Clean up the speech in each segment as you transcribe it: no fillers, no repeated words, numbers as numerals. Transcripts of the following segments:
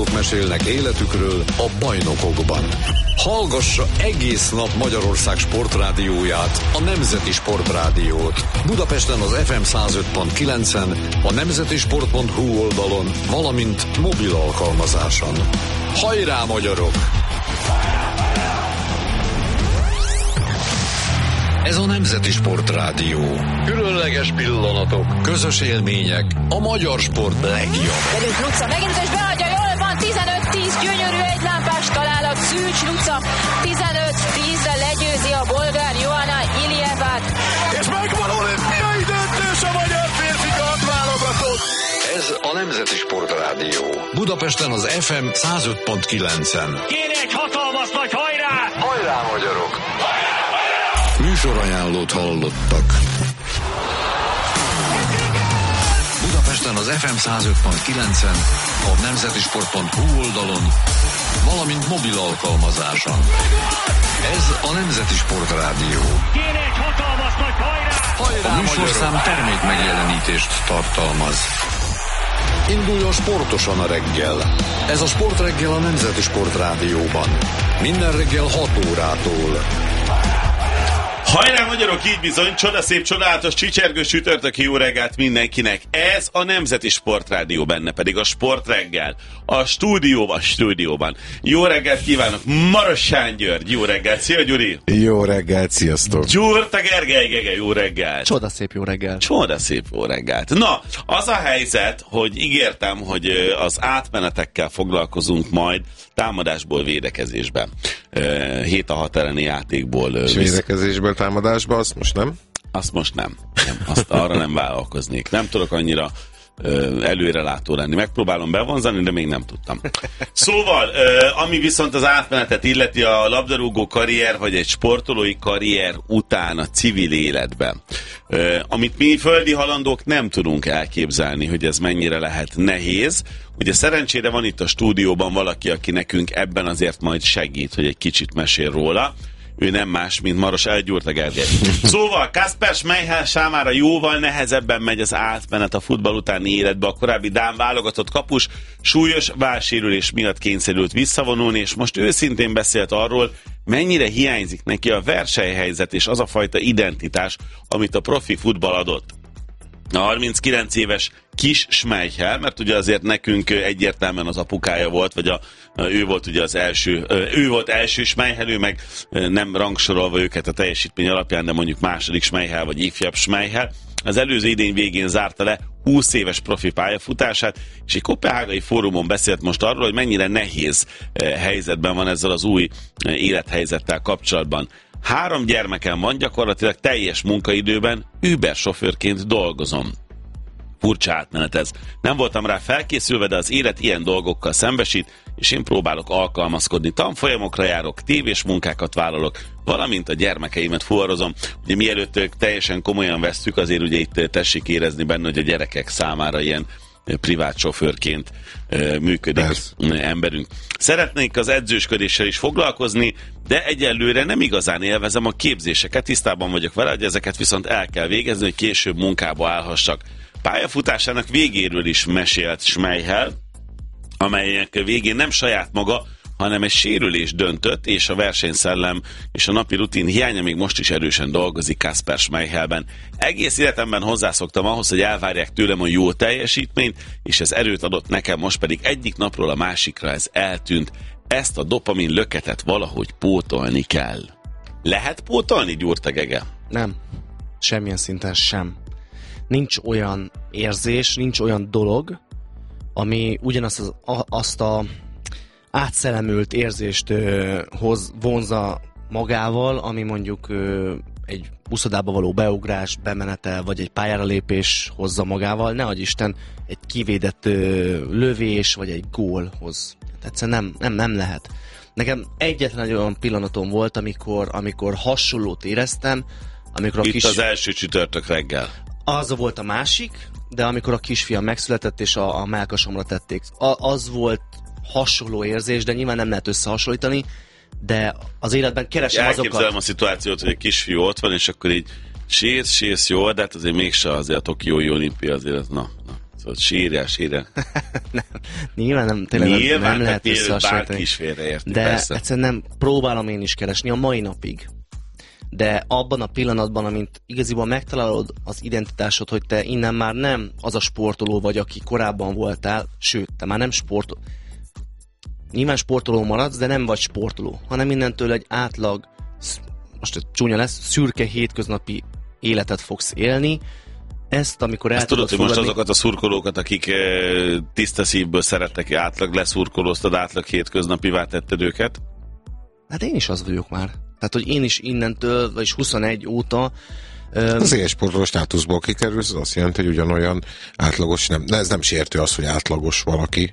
sportolók mesélnek életükről a bajnokokban. Hallgassa egész nap Magyarország sportrádióját, a Nemzeti Sportrádiót. Budapesten az FM 105.9-en, a nemzetisport.hu oldalon, valamint mobil alkalmazáson. Hajrá, magyarok! Ez a Nemzeti Sportrádió. Különleges pillanatok, közös élmények, a magyar sport legjobb. Velünk Luca megint, és beadja, jól van, 15-10, gyönyörű egylámpás találat, Szűcs Luca, 15-10-re legyőzi a bolgár Joanna Iljevát. És megvan olimpiai döntés a magyar férfiak válogatott. Ez a Nemzeti Sportrádió. Budapesten az FM 105.9-en. Kéne egy hatalmas nagy hajrá! Hajrá, magyarok! Műsorajánlót hallottak. Budapesten az FM 105.9-en, a nemzetisport.hu oldalon, valamint mobil alkalmazáson. Ez a Nemzeti Sportrádió. Kéne egy hatalmas nagy hajrá! A műsorszám termék megjelenítést tartalmaz. Induljon sportosan a reggel. Ez a Sportreggel a Nemzeti Sportrádióban. Minden reggel 6 órától. Hajrá, magyarok, így bizony, csodaszép, csodálatos, csicsergős csütörtöki jó reggelt mindenkinek. Ez a Nemzeti Sportrádió, benne pedig a Sportreggel. A stúdióban. Jó reggelt kívánok, Marossán György, jó reggelt, szia Gyuri! Jó reggelt, sziasztok! Gyurta Gergely, jó reggelt! Csodaszép jó reggelt! Csodaszép jó reggelt! Na, az a helyzet, hogy ígértem, hogy az átmenetekkel foglalkozunk majd támadásból védekezésben. 7-6 elleni játékból. És védekezésből támadásba, azt most nem? Azt most nem. Azt arra nem vállalkoznék. Nem tudok annyira előrelátó lenni. Megpróbálom bevonzani, de még nem tudtam. Szóval, ami viszont az átmenetet illeti, a labdarúgó karrier, vagy egy sportolói karrier után a civil életben. Amit mi földi halandók nem tudunk elképzelni, hogy ez mennyire lehet nehéz. Ugye szerencsére van itt a stúdióban valaki, aki nekünk ebben azért majd segít, hogy egy kicsit mesél róla. Ő nem más, mint Maros Elgyúrta Gergely. Szóval Kasper Schmeichel számára jóval nehezebben megy az átmenet a futball utáni életbe. A korábbi dán válogatott kapus súlyos válsérülés miatt kényszerült visszavonulni, és most őszintén beszélt arról, mennyire hiányzik neki a versenyhelyzet és az a fajta identitás, amit a profi futball adott. A 39 éves kis Schmeichel, mert ugye azért nekünk egyértelműen az apukája volt, vagy ő volt ugye az első, ő volt első Schmeichel, ő meg nem rangsorolva őket a teljesítmény alapján, de mondjuk második Schmeichel, vagy ifjabb Schmeichel. Az előző idény végén zárta le 20 éves profi pályafutását, és egy koppenhágai fórumon beszélt most arról, hogy mennyire nehéz helyzetben van ezzel az új élethelyzettel kapcsolatban. 3 gyermekem van, gyakorlatilag teljes munkaidőben Uber sofőrként dolgozom. Furcsa átmenet ez. Nem voltam rá felkészülve, de az élet ilyen dolgokkal szembesít, és én próbálok alkalmazkodni. Tanfolyamokra járok, tévés munkákat vállalok, valamint a gyermekeimet fuvarozom. Ugye mielőtt teljesen komolyan vesszük, azért ugye itt tessék érezni benne, hogy a gyerekek számára ilyen privát sofőrként működik emberünk. Szeretnék az edzősködéssel is foglalkozni, de egyelőre nem igazán élvezem a képzéseket, tisztában vagyok vele, hogy ezeket viszont el kell végezni, hogy később munkába állhassak. Pályafutásának végéről is mesélt Schmeichel, amelyek végén nem saját maga, hanem egy sérülés döntött, és a versenyszellem és a napi rutin hiánya még most is erősen dolgozik Kasper Schmeichelben. Egész életemben hozzászoktam ahhoz, hogy elvárják tőlem a jó teljesítményt, és ez erőt adott nekem, most pedig egyik napról a másikra ez eltűnt. Ezt a dopamin löketet valahogy pótolni kell. Lehet pótolni, Gyurta Gege? Nem. Semmilyen szinten sem. Nincs olyan érzés, nincs olyan dolog, ami ugyanazt azt a átszellemült érzést vonza magával, ami mondjuk egy uszodába való beugrás, bemenetel, vagy egy pályára lépés hozza magával. Ne adj Isten, egy kivédett lövés, vagy egy gól hoz. Egyszerűen nem lehet. Nekem egyetlen egy olyan pillanatom volt, amikor hasonlót éreztem, amikor itt az első csütörtök reggel. Az volt a másik, de amikor a kisfiam megszületett, és a mellkasomra tették. Az volt hasonló érzés, de nyilván nem lehet összehasonlítani, de az életben keresem azokat. Elképzelem a szituációt, hogy egy kisfiú ott van, és akkor így sírsz, jó, de hát azért mégse azért a Tokiói olimpia azért, na. tudod, sírjál. Nyilván nem, tényleg nem lehet összehasonlítani. Bárki is félreérti, de persze. egyszerűen nem próbálom én is keresni a mai napig. De abban a pillanatban, amint igaziból megtalálod az identitásod, hogy te innen már nem az a sportoló vagy, aki korábban voltál, sőt, te már nem sportoló. Nyilván sportoló maradsz, de nem vagy sportoló, hanem innentől egy átlag, most csúnya lesz, szürke hétköznapi életet fogsz élni. Ezt, amikor el tudod, hogy fogadni... most azokat a szurkolókat, akik tiszta szívből szerettek, átlag leszurkolóztad, átlag hétköznapivá tetted őket? Hát én is az vagyok már. Tehát, hogy én is innentől, vagyis 21 óta... Az élsportoló státuszból kikerülsz, az azt jelenti, hogy ugyanolyan átlagos, ez nem sértő az, hogy átlagos valaki.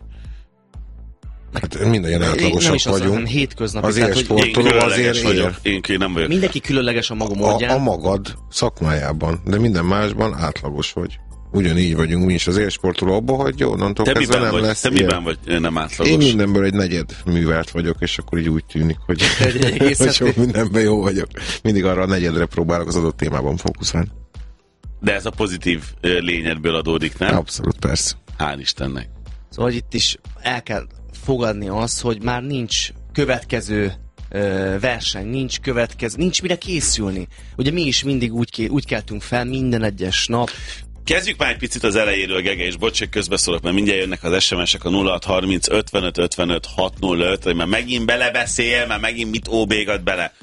Hát mindannyian átlagosak vagyunk. Nem hétköznapi. Az élsportoló azért vagyok. Én nem vagyok. Mindenki különleges a maga módján. A magad szakmájában, de minden másban átlagos vagy. Ugyanígy vagyunk mi is, az élsportoló abba hagyja, onnantól kezdve nem lesz. Te miben vagy nem átlagos? Én mindenből egy negyed művelt vagyok, és akkor így úgy tűnik, hogy sok mindenben jó vagyok. Mindig arra a negyedre próbálok az adott témában fókuszálni. De ez a pozitív lényedből adódik, nem? Abszolút, persze. Hál' Istennek. Szóval itt is el kell fogadni azt, hogy már nincs következő verseny, nincs mire készülni. Ugye mi is mindig úgy keltünk fel minden egyes nap. Kezdjük már egy picit az elejéről, Gege, és bocs, hogy közbeszólok, mert mindjárt jönnek az SMS-ek a 0630 55 55 605, hogy már megint belebeszél, már megint mit óbégat bele.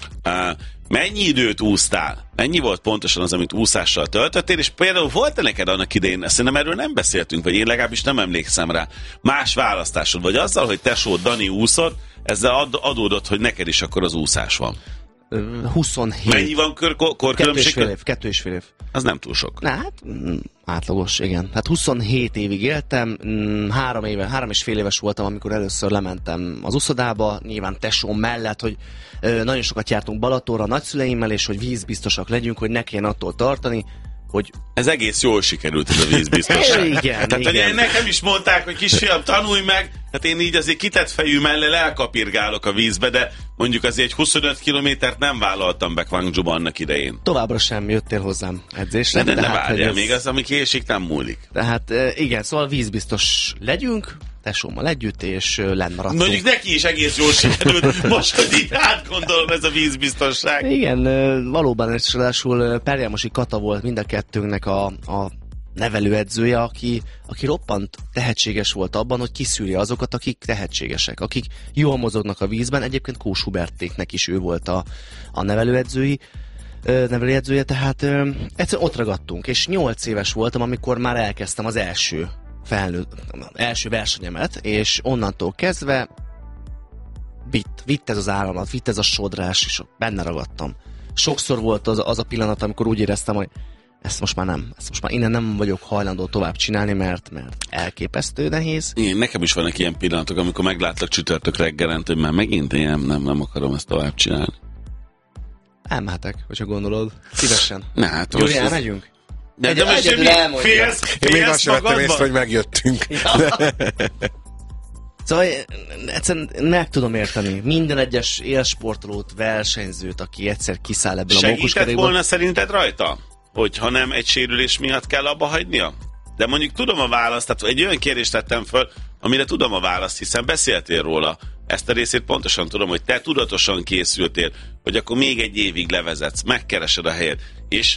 Mennyi időt úsztál? Mennyi volt pontosan az, amit úszással töltöttél? És például volt-e neked annak idején, szerintem erről nem beszéltünk, vagy én legalábbis nem emlékszem rá, más választásod, vagy azzal, hogy tesód Dani úszott, ezzel adódott, hogy neked is akkor az úszás van. 27. Mennyi van korkülönbség? 2,5 év. Az nem túl sok. Na, hát átlagos, igen. Hát 27 évig éltem, 3,5 éves voltam, amikor először lementem az uszodába, nyilván tesóm mellett, hogy nagyon sokat jártunk Balatonra nagyszüleimmel, és hogy vízbiztosak legyünk, hogy ne kelljen attól tartani, hogy... Ez egész jól sikerült, ez a vízbiztonság. Igen, tehát, igen. Hogy nekem is mondták, hogy kisfiam, tanulj meg, hát én így azért kitett fejű mellé elkapirgálok a vízbe, de mondjuk azért egy 25 kilométert nem vállaltam be Gwangju-ba annak idején. Továbbra sem jöttél hozzám edzésre. De ne várjál, még az, ami késik, nem múlik. Tehát igen, szóval vízbiztos legyünk, tesómmal együtt, és lennmaradtunk. Mondjuk neki is egész jól sikerült, most, hogy így átgondolom, ez a vízbiztonság. Igen, valóban, és ráadásul Perjámosi Kata volt mind a kettőnknek a nevelőedzője, aki roppant tehetséges volt abban, hogy kiszűrje azokat, akik tehetségesek, akik jól mozognak a vízben. Egyébként Kós Hubertéknek is ő volt a nevelőedzője, tehát egyszerűen ott ragadtunk, és 8 éves voltam, amikor már elkezdtem az első versenyemet, és onnantól kezdve vitt ez az áramlat, vitt ez a sodrás, és benne ragadtam. Sokszor volt az a pillanat, amikor úgy éreztem, hogy ezt most már innen nem vagyok hajlandó tovább csinálni, mert elképesztő nehéz. Igen, nekem is vannak ilyen pillanatok, amikor meglátlak csütörtök reggelent, hogy már megint én nem akarom ezt tovább csinálni. Elmehetek, hogyha gondolod. Szívesen. Na, hát Gyuri, elmegyünk? De most félsz én még azt sem vettem észre, hogy megjöttünk. Szóval egyszerűen meg tudom érteni minden egyes élsportolót, versenyzőt, aki egyszer kiszáll ebből a mókuskerékből. Segített volna szerinted rajta? Hogyha nem egy sérülés miatt kell abba hagynia? De mondjuk tudom a választ, tehát egy olyan kérdést tettem föl, amire tudom a választ, hiszen beszéltél róla. Ezt a részét pontosan tudom, hogy te tudatosan készültél, hogy akkor még egy évig levezetsz, megkeresed a helyet, és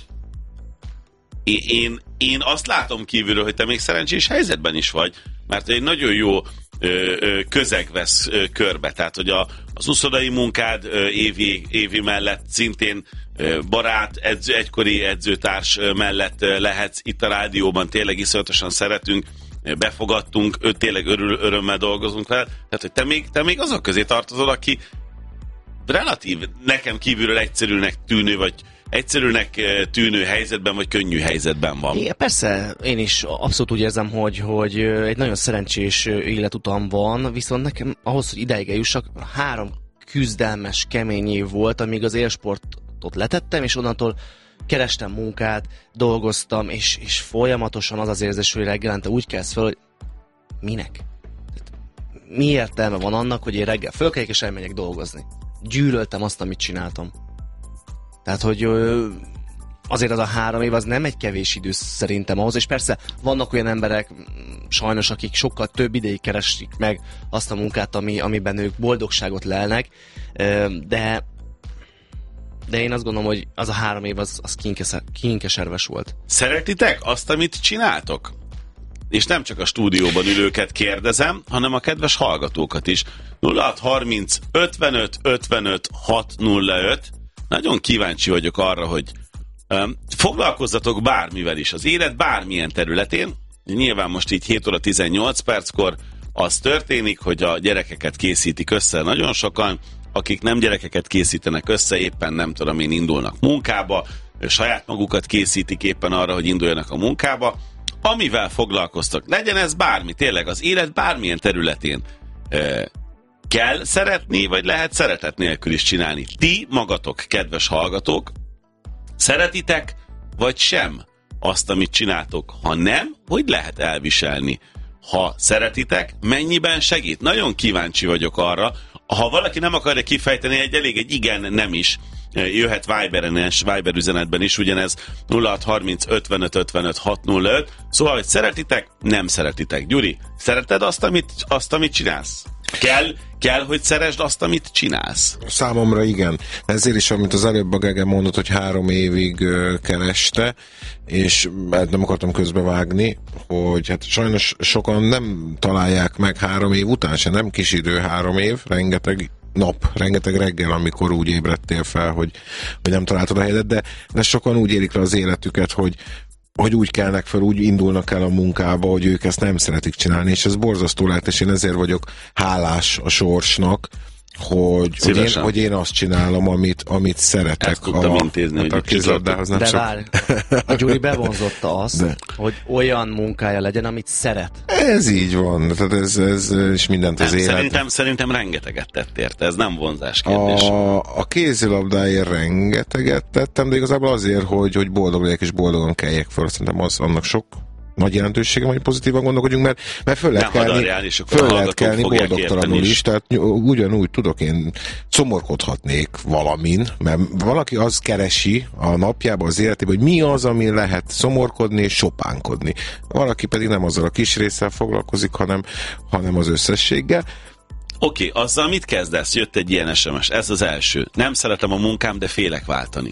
én azt látom kívülről, hogy te még szerencsés helyzetben is vagy, mert egy nagyon jó közeg vesz körbe, tehát hogy az uszodai munkád évi mellett szintén barát, egykori edzőtárs mellett lehetsz itt a rádióban, tényleg iszonyatosan szeretünk, befogadtunk, tényleg örömmel dolgozunk vele, tehát hogy te még azok közé tartozol, aki relatív nekem kívülről egyszerűnek tűnő, vagy egyszerűnek tűnő helyzetben, vagy könnyű helyzetben van. Igen, persze, én is abszolút úgy érzem, hogy egy nagyon szerencsés életutam van, viszont nekem ahhoz, hogy ideig eljussak, 3 küzdelmes, kemény év volt, amíg az élsportot letettem, és onnantól kerestem munkát, dolgoztam, és folyamatosan az érzés, hogy reggelente úgy kelsz fel, hogy minek? Mi értelme van annak, hogy én reggel fölkeljek és elmegyek dolgozni? Gyűlöltem azt, amit csináltam. Tehát, hogy azért az a 3 év az nem egy kevés idő szerintem ahhoz, és persze vannak olyan emberek sajnos, akik sokkal több ideig keresik meg azt a munkát, amiben ők boldogságot lelnek, de én azt gondolom, hogy az a 3 év az kínkeserves volt. Szeretitek azt, amit csináltok? És nem csak a stúdióban ülőket kérdezem, hanem a kedves hallgatókat is. 0630 55 55 605. Nagyon kíváncsi vagyok arra, hogy foglalkozzatok bármivel is, az élet bármilyen területén. Nyilván most így 7 óra 18 perckor az történik, hogy a gyerekeket készítik össze nagyon sokan, akik nem gyerekeket készítenek össze, éppen nem tudom én indulnak munkába, saját magukat készítik éppen arra, hogy induljanak a munkába. Amivel foglalkoztak, legyen ez bármi, tényleg az élet bármilyen területén kell szeretni, vagy lehet szeretet nélkül is csinálni. Ti magatok, kedves hallgatók, szeretitek, vagy sem azt, amit csináltok? Ha nem, hogy lehet elviselni? Ha szeretitek, mennyiben segít? Nagyon kíváncsi vagyok arra. Ha valaki nem akarja kifejteni, egy igen, nem is. Jöhet Viber üzenetben is, ugyanez 0630 55 55 605. Szóval, hogy szeretitek, nem szeretitek. Gyuri, szereted azt, amit csinálsz? Kell, hogy szeresd azt, amit csinálsz? Számomra igen. Ezért is, amit az előbb a Gege mondott, hogy 3 évig kereste, és nem akartam közbevágni, hogy hát sajnos sokan nem találják meg 3 év után se, nem kis idő 3 év, rengeteg nap, rengeteg reggel, amikor úgy ébredtél fel, hogy nem találtad a helyet, de sokan úgy élik le az életüket, hogy úgy kelnek fel, úgy indulnak el a munkába, hogy ők ezt nem szeretik csinálni, és ez borzasztó lehet, és én ezért vagyok hálás a sorsnak, hogy én azt csinálom, amit szeretek. Ezt tudtam intézni, a kézlabdához nem de sok. Várj, a Gyuri bevonzotta azt, hogy olyan munkája legyen, amit szeret. Ez így van, tehát ez és mindent az élet. Szerintem rengeteget tett érte, ez nem vonzás kérdés. A kézilabdáért rengeteget tettem, de igazából azért, hogy boldog legyek és boldogan keljek fel. Szerintem annak sok nagy jelentősége, hogy pozitívan gondolkodjunk, mert föl lehet kelni boldogtalanul is, tehát ugyanúgy tudok én szomorkodhatnék valamin, mert valaki az keresi a napjában, az életében, hogy mi az, ami lehet szomorkodni és sopánkodni. Valaki pedig nem azzal a kis résszel foglalkozik, hanem az összességgel. Oké, azzal mit kezdesz? Jött egy ilyen SMS, ez az első. Nem szeretem a munkám, de félek váltani.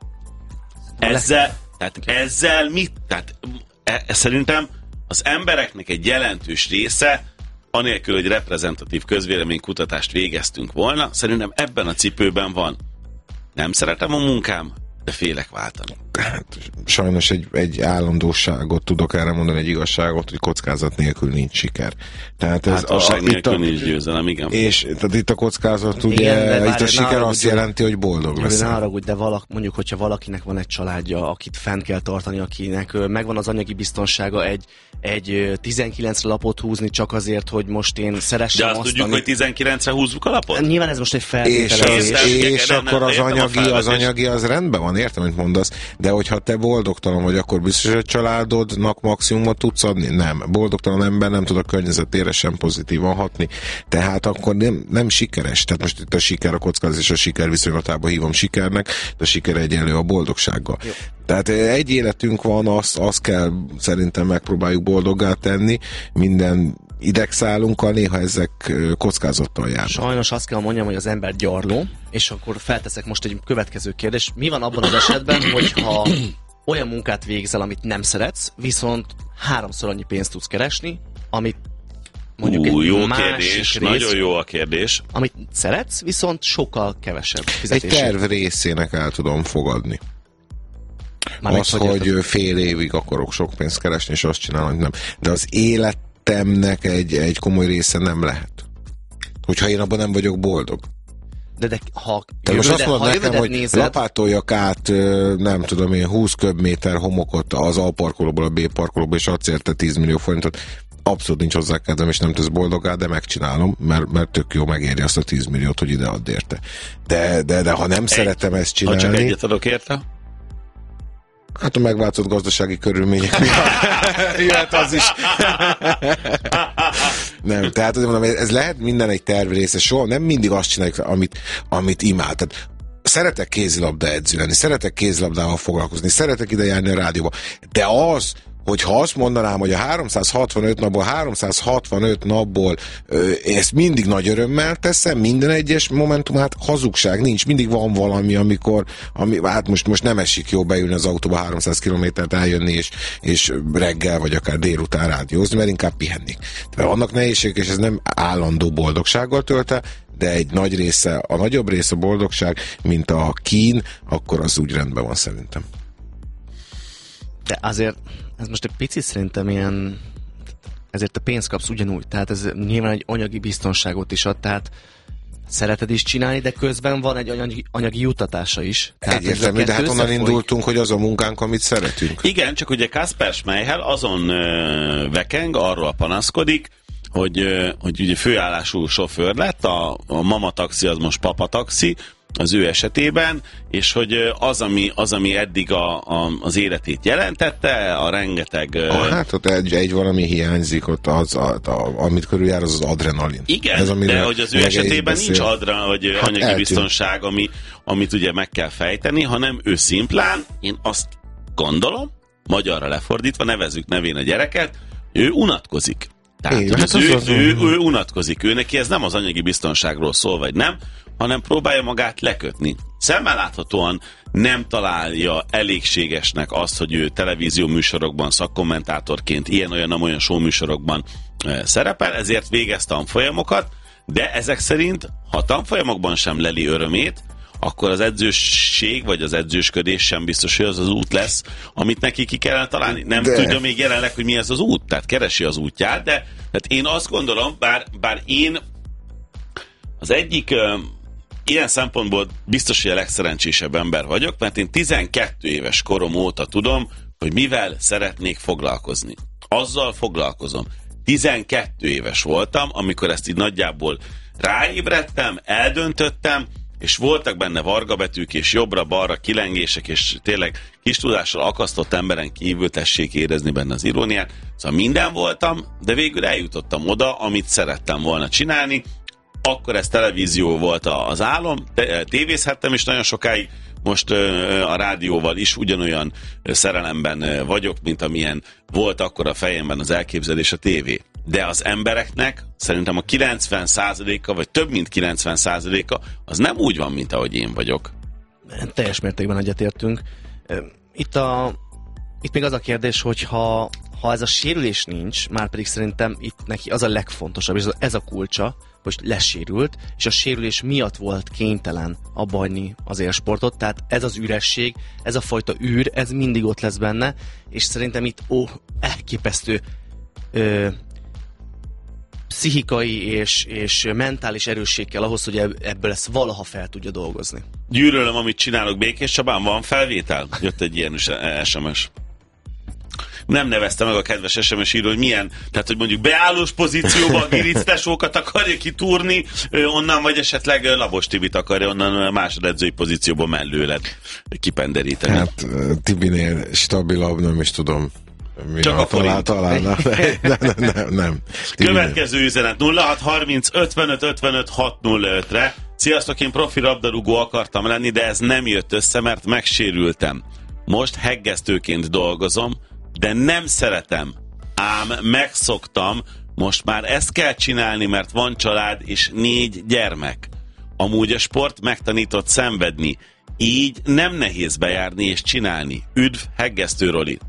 Ezzel mit? Szerintem az embereknek egy jelentős része, anélkül, hogy reprezentatív közvéleménykutatást végeztünk volna, szerintem ebben a cipőben van. Nem szeretem a munkám, de félek váltani. Hát, sajnos egy állandóságot tudok erre mondani, egy igazságot, hogy kockázat nélkül nincs siker. Tehát ez nélkül nincs győzelem, igen. És tehát itt a kockázat, ugye, itt a siker azt jelenti, hogy boldog lesz. Ne haragudj, de mondjuk, hogyha valakinek van egy családja, akit fent kell tartani, akinek megvan az anyagi biztonsága, egy 19 lapot húzni csak azért, hogy most én szeressem azt. De azt tudjuk, hogy 19-re húzzuk a lapot? Nyilván ez most egy feltételezés. És akkor az anyagi az rendben van, értem, amit mondasz, de hogyha te boldogtalan vagy, akkor biztos, hogy a családodnak maximumot tudsz adni? Nem. Boldogtalan ember nem tud a környezetére sem pozitívan hatni. Tehát akkor nem sikeres. Tehát most itt a siker, a kockázat és a siker viszonylatába hívom sikernek, de a siker egyenlő a boldogsággal. Jó. Tehát egy életünk van, azt kell szerintem megpróbáljuk boldoggá tenni, minden idegszálunkkal, néha ezek kockázattal járnak. Sajnos azt kell mondjam, hogy az ember gyarló, és akkor felteszek most egy következő kérdést. Mi van abban az esetben, hogyha olyan munkát végzel, amit nem szeretsz, viszont 3-szor annyi pénzt tudsz keresni, amit mondjuk jó kérdés, nagyon jó a kérdés. Amit szeretsz, viszont sokkal kevesebb fizetését. Egy terv részének el tudom fogadni. Az, hogy fél évig akarok sok pénzt keresni, és azt csinálom, hogy nem. De az életemnek egy komoly része nem lehet. Hogyha én abban nem vagyok boldog. De ha most azt mondod nekem, hogy nézed, lapátoljak át, nem tudom én, 20 köbméter homokot az A parkolóból a B parkolóba, és adsz érte 10 millió forintot, abszolút nincs hozzá kedvem, és nem tesz boldoggá, de megcsinálom, mert tök jó megéri azt a 10 milliót, hogy ide add érte. De ha nem szeretem ezt csinálni... Ha csak egyet adok érte? Hát a megváltozott gazdasági körülmények jöhet az is. Nem, tehát mondom, ez lehet minden egy terv része, soha nem mindig azt csináljuk, amit imád. Tehát szeretek kézilabda edző lenni, szeretek kézilabdával foglalkozni, szeretek ide járni a rádióba, de az, hogyha azt mondanám, hogy a 365 napból ezt mindig nagy örömmel teszem, minden egyes momentumát, hazugság nincs, mindig van valami, hát most nem esik jó beülni az autóba 300 kilométert eljönni, és reggel, vagy akár délután rádiózni, mert inkább pihennék. Tehát vannak nehézségek, és ez nem állandó boldogsággal tölte, de egy nagy része, a nagyobb része a boldogság, mint a kín, akkor az úgy rendben van szerintem. De azért ez most egy picit szerintem ilyen, ezért a pénzt kapsz ugyanúgy, tehát ez nyilván egy anyagi biztonságot is ad, tehát szereted is csinálni, de közben van egy anyagi juttatása is. Egyértelmű, de hát onnan indultunk, hogy az a munkánk, amit szeretünk. Igen, csak ugye Kasper Schmeichel azon vekeng, arról panaszkodik, hogy ugye főállású sofőr lett, a mama taxi az most papa taxi, az ő esetében, és hogy az, ami eddig az életét jelentette, a rengeteg... Hát ott egy valami hiányzik, ott amit körüljár, az adrenalin. Igen, ez, de hogy az ő esetében nincs vagy anyagi biztonság, amit ugye meg kell fejteni, hanem ő szimplán, én azt gondolom, magyarra lefordítva, nevezzük nevén a gyereket, ő unatkozik. Tehát ő unatkozik, ő neki ez nem az anyagi biztonságról szól, vagy nem, hanem próbálja magát lekötni. Szemmel láthatóan nem találja elégségesnek azt, hogy ő televízió műsorokban, szakkommentátorként, ilyen-olyan show műsorokban szerepel, ezért végez tanfolyamokat, de ezek szerint, ha tanfolyamokban sem leli örömét, akkor az edzőség, vagy az edzősködés sem biztos, hogy az út lesz, amit neki ki kellene találni. Nem tudja még jelenleg, hogy mi ez az út, tehát keresi az útját, de tehát én azt gondolom, bár én az egyik ilyen szempontból biztos, hogy a legszerencsésebb ember vagyok, mert én 12 éves korom óta tudom, hogy mivel szeretnék foglalkozni. Azzal foglalkozom. 12 éves voltam, amikor ezt így nagyjából ráébredtem, eldöntöttem, és voltak benne vargabetűk, és jobbra-balra kilengések, és tényleg kis tudással akasztott emberen kívül tessék érezni benne az iróniát. Szóval minden voltam, de végül eljutottam oda, amit szerettem volna csinálni. Akkor ez televízió volt az álom, tévézhettem is nagyon sokáig, most a rádióval is ugyanolyan szerelemben vagyok, mint amilyen volt akkor a fejemben az elképzelés a tévé. De az embereknek szerintem a 90%-a, vagy több mint 90%-a az nem úgy van, mint ahogy én vagyok. Teljes mértékben egyetértünk. Itt még az a kérdés, hogy ha ez a sérülés nincs, már pedig szerintem itt neki az a legfontosabb, és ez a kulcsa, hogy lesérült, és a sérülés miatt volt kénytelen abba hagyni az élsportot, tehát ez az üresség, ez a fajta űr, ez mindig ott lesz benne, és szerintem itt elképesztő pszichikai és mentális erősség kell ahhoz, hogy ebből ezt valaha fel tudja dolgozni. Gyűlölöm, amit csinálok, Békés Csabán, van felvétel? Jött egy ilyen SMS. Nem nevezte meg a kedves SMS író, hogy milyen, tehát hogy mondjuk beállós pozícióban a Giric tesókat akarja kitúrni, onnan vagy esetleg Labos Tibit akarja onnan másodedzői pozícióban mellőled kipenderíteni. Hát Tibinél stabilabb, nem is tudom. Csak a forint. Nem. Következő üzenet 0630 55 55 605-re. Sziasztok, én profi labdarúgó akartam lenni, de ez nem jött össze, mert megsérültem. Most heggesztőként dolgozom, de nem szeretem. Ám megszoktam, most már ezt kell csinálni, mert van család és 4 gyermek. Amúgy a sport megtanított szenvedni. Így nem nehéz bejárni és csinálni. Üdv, heggesztő Roli.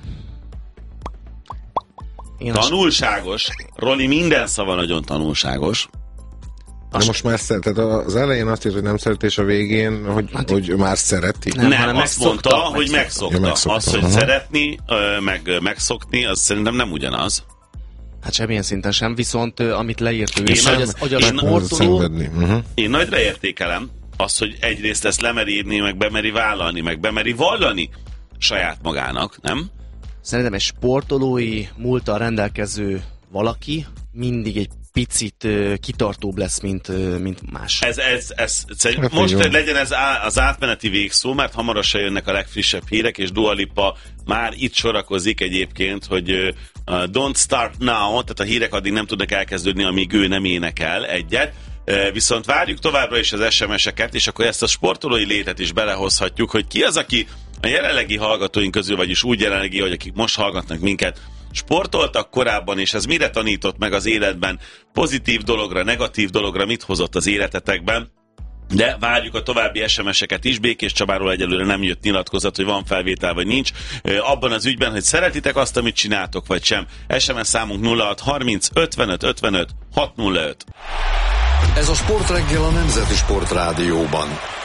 Tanulságos. Roli, minden szava nagyon tanulságos. De most már tehát az elején azt írt, hogy nem szeret, és a végén, hogy már szereti. Nem, azt mondta, hogy megszokta. Az, hogy szeretni, meg megszokni, az szerintem nem ugyanaz. Hát semmilyen szinten sem, viszont amit leírt ő is, hogy a sportoló... Én nagyra értékelem azt, hogy egyrészt ezt lemeri írni, meg bemeri vállalni, meg bemeri vallani saját magának, nem? Szerintem egy sportolói múlttal rendelkező valaki mindig egy picit kitartóbb lesz, mint más. Most legyen ez az átmeneti végszó, mert hamarosan jönnek a legfrissebb hírek, és Dua Lipa már itt sorakozik egyébként, hogy Don't Start Now, tehát a hírek addig nem tudnak elkezdődni, amíg ő nem énekel egyet. Viszont várjuk továbbra is az SMS-eket, és akkor ezt a sportolói létet is belehozhatjuk, hogy ki az, aki a jelenlegi hallgatóink közül, vagyis úgy jelenlegi, hogy akik most hallgatnak minket, sportoltak korábban, és ez mire tanított meg az életben, pozitív dologra, negatív dologra, mit hozott az életetekben. De várjuk a további SMS-eket is. Békés Csabáról egyelőre nem jött nyilatkozat, hogy van felvétel vagy nincs. Abban az ügyben, hogy szeretitek azt, amit csináltok, vagy sem. SMS számunk 0630 55 55 605. Ez a Sportreggel a Nemzeti Sportrádióban.